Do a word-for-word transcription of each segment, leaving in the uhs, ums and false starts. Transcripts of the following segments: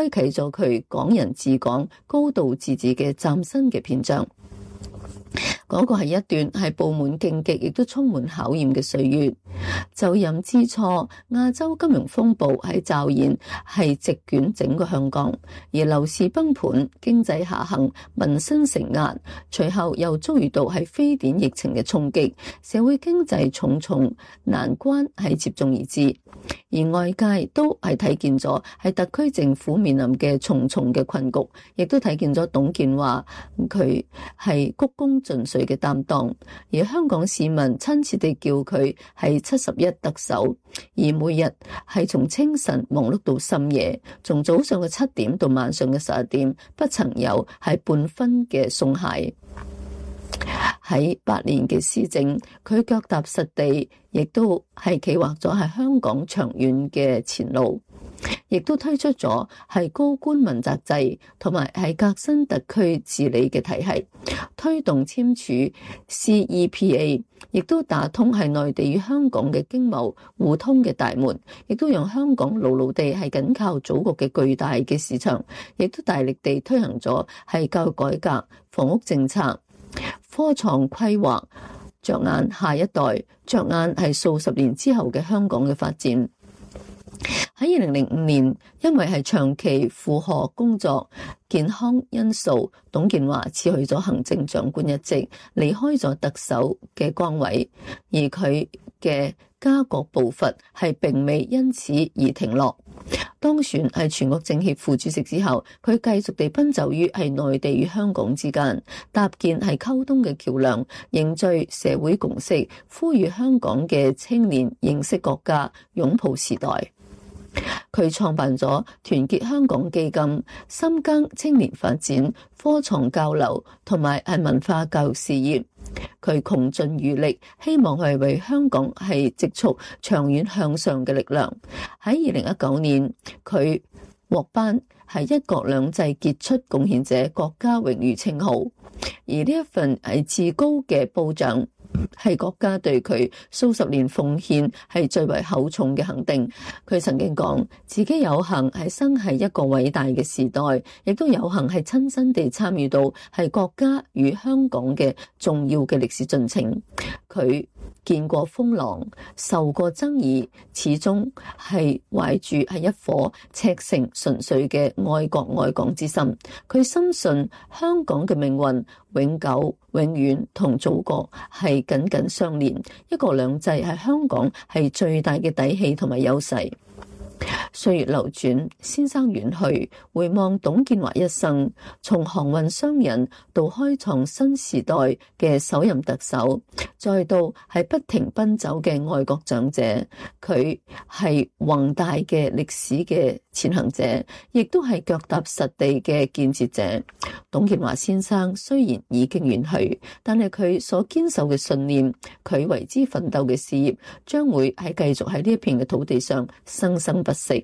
開啟咗佢港人治港、高度自治嘅嶄新嘅篇章。嗰個係一段係布滿荊棘，亦都充滿考驗嘅歲月。就任之初，亞洲金融風暴喺驟然係席捲整個香港，而樓市崩盤、經濟下行、民生承壓，隨後又遭遇到係非典疫情嘅衝擊，社會經濟重重難關係接踵而至。而外界都係睇見咗係特區政府面臨嘅重重嘅困局，亦都睇見咗董建華佢係鞠躬盡瘁嘅擔當，而香港市民親切地叫佢係七十一特首，而每日係從清晨忙碌到深夜，從早上嘅七點到晚上嘅十一點，不曾有係半分嘅鬆懈。喺八年嘅施政，佢腳踏實地，亦都係企劃咗係香港長遠嘅前路，亦都推出咗係高官問責制，同埋係革新特區治理嘅體系，推動簽署 C E P A， 亦都打通係內地與香港嘅經貿互通嘅大門，亦都讓香港牢牢地係緊靠祖國嘅巨大嘅市場，亦都大力地推行咗係教育改革、房屋政策、科創規劃，着眼下一代，着眼係數十年之後嘅香港嘅發展。喺二零零五年，因為係長期負荷工作、健康因素，董建華辭去咗行政長官一職，離開咗特首嘅崗位，而佢嘅家國步伐係並未因此而停落。當選係全國政協副主席之後，佢繼續地奔走於係內地與香港之間，搭建係溝通嘅橋樑，凝聚社會共識，呼籲香港嘅青年認識國家、擁抱時代。佢創辦咗團結香港基金，深耕青年發展、科創交流同埋係文化教育事業。佢窮盡餘力，希望係為香港係積蓄長遠向上嘅力量。喺二零一九年，佢獲頒係一國兩制傑出貢獻者國家榮譽稱號，而呢一份係至高嘅褒獎，係國家對佢數十年奉獻係最為厚重嘅肯定。佢曾經講自己有幸係生喺一個偉大嘅時代，亦都有幸係親身地參與到係國家與香港嘅重要嘅歷史進程。佢見過風浪，受過爭議，始終係懷住係一顆赤誠純粹嘅愛國愛港之心。佢深信香港嘅命運永久永遠同祖國係緊緊相連，一國兩制係香港係最大嘅底氣同埋優勢。歲月流轉，先生遠去，回望董建華一生，從航運商人到開創新時代嘅首任特首，再到係不停奔走嘅愛國長者，佢係宏大嘅歷史嘅前行者，亦都係腳踏實地嘅建設者。董建華先生雖然已經遠去，但係佢所堅守嘅信念，佢為之奮鬥嘅事業，將會係繼續喺呢一片嘅土地上生生不息。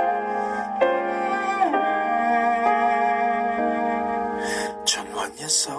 循環一生，